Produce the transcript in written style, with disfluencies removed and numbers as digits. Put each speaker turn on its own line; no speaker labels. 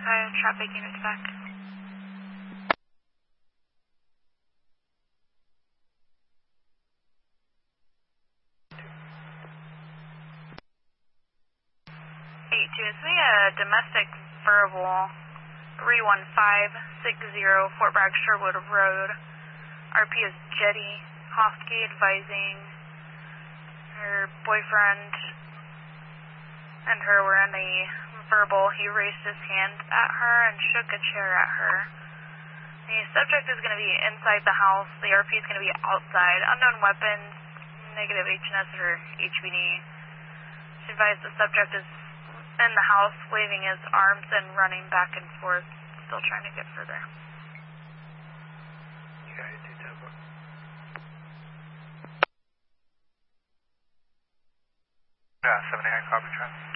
traffic units back. It's me a domestic verbal 31560 Fort Bragg Sherwood Road. RP is Jetty Hofsky advising her boyfriend and her were in a verbal. He raised his hand at her and shook a chair at her. The subject is going to be inside the house. The RP is going to be outside. Unknown weapons, negative HNS or HVD. She advised the subject is in the house, waving his arms and running back and forth, still trying to get further.
Yeah, I do tempo. 79, copy, trend.